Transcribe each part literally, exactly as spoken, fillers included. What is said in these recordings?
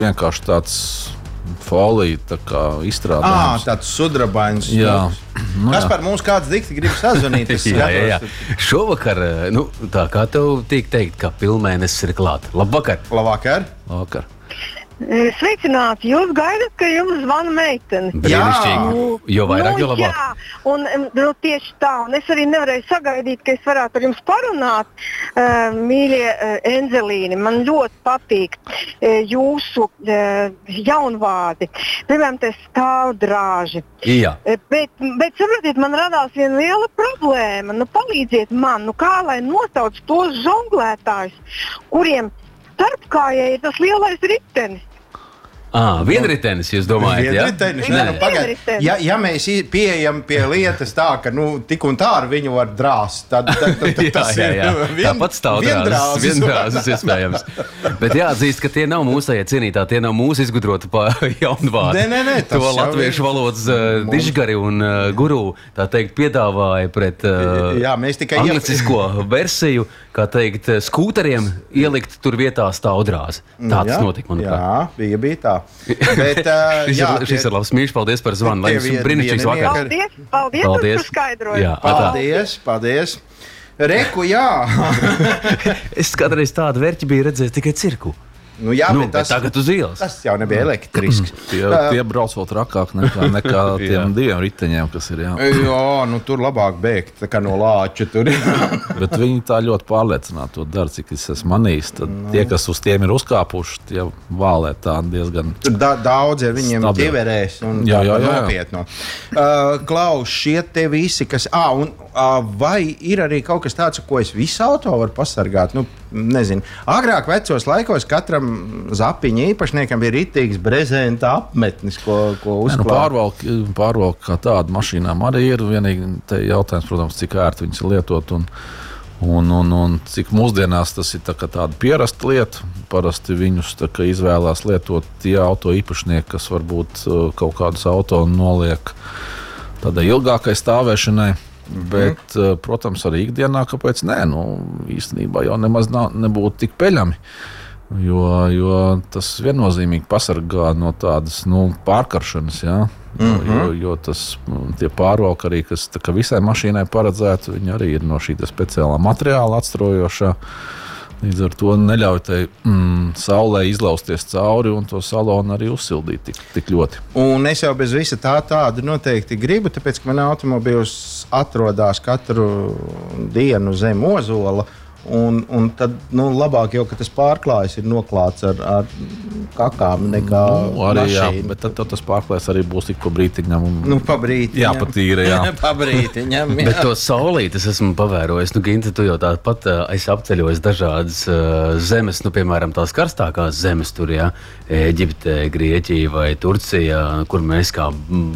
vienkārši tāds folija tā kā izstrādājums. Ā, tāds sudrabains. Jā. Nu, Kas par mums kāds dikti grib sazvanīt? jā, jā, jā. Šovakar, nu, tā kā tev tiek teikt, ka pilnmēnesis ir klāt. Labvakar! Labvakar! Labvakar! Sveicināti! Jūs gaidat, ka jums zvana meitene? Brīnišķīgi! Jo vairāk, nu, jo labāk. Jā, un nu, tieši tā. Un es arī nevarēju sagaidīt, ka es varētu ar jums parunāt, uh, mīļie uh, Enzelīni. Man ļoti patīk uh, jūsu uh, jaunvārdi. Piemēram, te stāvdrāži. Jā. Uh, bet, bet saprotiet, man radās viena liela problēma. Nu, palīdziet man, nu, kā lai nosauc tos žonglētājus, kuriem starpkājai ir tas lielais ritenis. Ah, vienritenis, jūs domājat, jā? Vienritenis, ne, nu, pagaid. Ja, ja mēs pieejam pie lietas tā, ka nu, tik un tā ar viņu var drāst, tad, tad, tad, tad tas jā, jā, jā. ir vien, tāpat stāvdrāzes, viendrāzes iespējams. Bet jāatzīst, ka tie nav mūsējie cienītā, tie nav mūsu izgudroti pa jaunvārdu. Nē, nē, nē. To latviešu valodas uh, dižgari un uh, guru, tā teikt, piedāvāja pret uh, jā, mēs tikai anglicisko versiju, kā teikt, skūteriem ielikt tur vietā stāvdrāzi. Tā tas notika, manuprāt. Jā, bija, bija tā. Bet, uh, šis, jā, ir, šis ir labs mīļš, paldies par zvanu, lai jums brīnišķīgs vakars. Paldies, paldies, paldies par skaidrojumu. Jā, paldies, paldies. Reku, jā. Es kādreiz tādu vērķi biju redzējis tikai cirku. Nu, jā, nu, bet tas, bet tagad uz ielas. Tas jau nebija elektrisks. tie, tie brauc vēl trakāk nekā, nekā tiem diviem riteņiem, kas ir. Jā, jā nu, tur labāk bēgt, tā kā no lāča. Tur. Bet viņi tā ļoti pārliecināti to dara, cik es esmu manījis. Tad no. Tie, kas uz tiem ir uzkāpuši, tie vālē tā diezgan. Tur da, daudz ir viņiem stabili. ķiverēs un jā, jā, jā. nopietno. Uh, Klaus, šie te visi, kas... Ah, un, uh, vai ir arī kaut kas tāds, ko es visu auto varu pasargāt? Nu, nezinu. Agrāk vecos laikos katram zapiņa īpašniekam bija ritīgs brezenta apmetnis, ko, ko uzklāt. Nu, pārvalk, pārvalk kā tāda mašīnām arī ir. Vienīgi te jautājums, protams, cik ērti viņas lietot un, un, un, un cik mūsdienās tas ir tā tāda pierasta lieta. Parasti viņus tā, izvēlās lietot tie auto īpašnieki, kas varbūt kaut kādus auto noliek tādai ilgākai stāvēšanai. Bet, mm. protams, arī ikdienā, kāpēc nē, nu, īstenībā jau nemaz nav, nebūtu tik peļami. Jo, jo tas viennozīmīgi pasargā no tādas nu, pārkaršanas. Ja? Mm-hmm. Jo, jo tas, tie pārvalki arī, kas visai mašīnai paredzēti, viņi arī ir no šī speciālā materiāla atstrojošā. Līdz ar to neļauj tai mm, saulē izlausties cauri un to salonu arī uzsildīt tik, tik ļoti. Un es jau bez visa tā tādu noteikti gribu, tāpēc, ka man automobīls atrodas katru dienu zem ozola. Un, un tad nu, labāk jau, ka tas pārklājs ir noklāts ar, ar kakām nekā nu, arī, jā, mašīnu. bet tad, tad tas pārklājs arī būs tik pa brītiņam. Un... Nu, pa brītiņam. Jā, patīra, jā. pa brītiņam, jā. Bet to saulīti es esmu pavērojis. Nu, Ginta, tu jau tāpat uh, esi apceļojis dažādas uh, zemes, nu, piemēram, tās karstākās zemes tur, jā, Ēģipte, Grieķija vai Turcija, kur mēs kā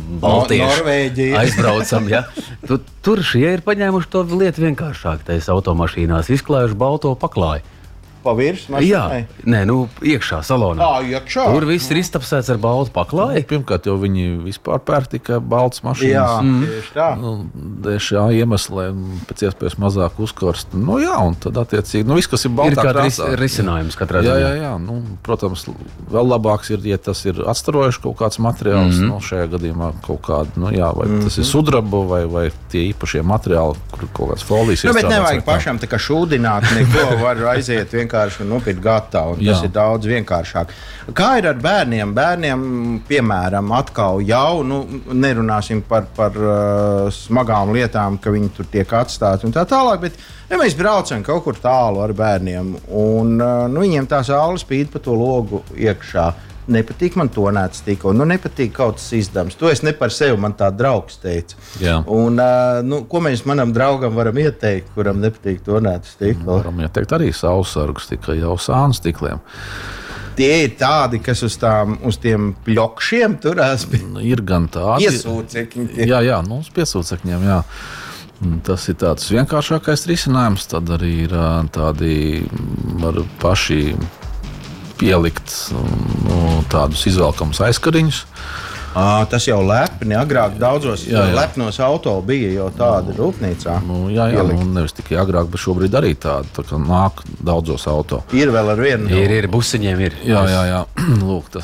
baltieši no, aizbraucam, jā. Tu, tur šie ir paņēmuši to lietu vienkāršāk, tais automašīnās izklājuši balto paklāju. Pa virsmu? Jā, nē, nu, iekšā salonā. Ā, iekšā? Tur viss ir iztapsēts ar baltu paklāju. Pirmkārt, jau viņi vispār pērk tikai baltas mašīnas. Jā, mm. tieši tā. Nu, šā iemesla, lai pēc iespējas mazāk uzkarst. Nu, jā, un tad attiecīgi, nu, viss, kas ir baltā krāsā. Ir krāsā. kāds risinājums katrā ziņā. Jā, jā, jā. Nu, protams, vēl labāks ir, ja tas ir atstarojuši kaut kāds materiāls, mm-hmm. nu, šajā gadījumā kaut kāda, nu, jā, vai mm-hmm. tas ir sudraba vai, vai tie īpašie materiāli, kur kaut kāds folijas nu, iestrādāts. Bet nevajag pašam tā kā šūdināt, neko var aiziet vienkārši un nopirkt gatavu. Tas jā. Ir daudz vienkāršāk. Kā ir ar bērniem? Bērniem, piemēram, atkal jau, nu, nerunāsim par, par uh, smagām lietām, ka viņi tur tiek atstāti un tā tālāk, bet ja mēs braucam kaut kur tālu ar bērniem un uh, nu, viņiem tā saule spīd pa to logu iekšā. Nepatīk man tonēts tikko, nu nepatīk kaut kas izdams. To es ne par sevi, man tā draugs teica. Jā. Un, uh, nu, ko mēs manam draugam varam ieteikt, kuram nepatīk tonēts tikko? Varam ieteikt arī saulesargus tikai jau sānu stikliem. Tie ir tādi, kas uz, tām, uz tiem pļokšiem turās. Ir gan tādi. Piesūcekņi. Jā, jā, nu uz piesūcekņiem, jā. Tas ir tāds vienkāršākais risinājums. Tad arī ir tādi var paši pielikt nu, tādus izvelkamus aizkariņus. À, tas jau lepni, agrāk daudzos jā, jā. lepnos auto bija jau tāda nu, rūpnīcā. Nu, jā, jā nu, nevis tikai agrāk, bet šobrīd arī tāda, tā kā nāk daudzos auto. Ir vēl ar vienu? Ir, ir, busiņiem ir. Jā, jā, jā. Lūk, tas